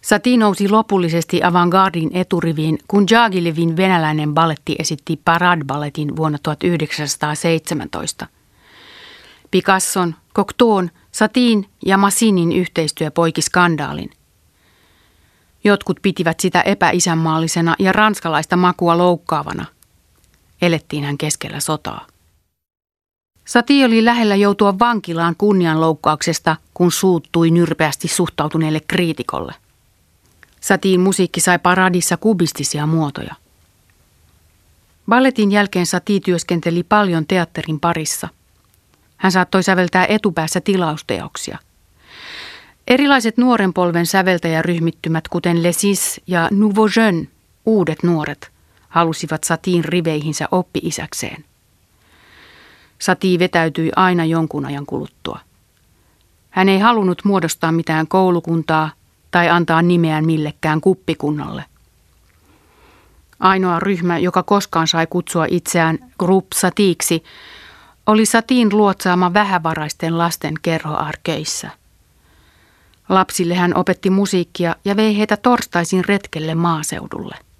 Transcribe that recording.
Satie nousi lopullisesti avantgardin eturiviin, kun Djagilevin venäläinen balletti esitti Parade-balletin vuonna 1917. Picasson, Cocteaun, Satien ja Massinin yhteistyö poiki skandaalin. Jotkut pitivät sitä epäisänmaallisena ja ranskalaista makua loukkaavana. Elettiin hän keskellä sotaa. Satie oli lähellä joutua vankilaan kunnianloukkauksesta, kun suuttui nyrpeästi suhtautuneelle kriitikolle. Satien musiikki sai paradissa kubistisia muotoja. Balletin jälkeen Satie työskenteli paljon teatterin parissa. Hän saattoi säveltää etupäässä tilausteoksia. Erilaiset nuoren polven säveltäjäryhmittymät, kuten Les Six ja Nouveau Jeune, uudet nuoret, halusivat Satien riveihinsä oppi-isäkseen. Satie vetäytyi aina jonkun ajan kuluttua. Hän ei halunnut muodostaa mitään koulukuntaa tai antaa nimeään millekään kuppikunnalle. Ainoa ryhmä, joka koskaan sai kutsua itseään Groupe Satieksi, oli Satien luotsaama vähävaraisten lasten kerho Arcueilissa. Lapsille hän opetti musiikkia ja vei heitä torstaisin retkelle maaseudulle.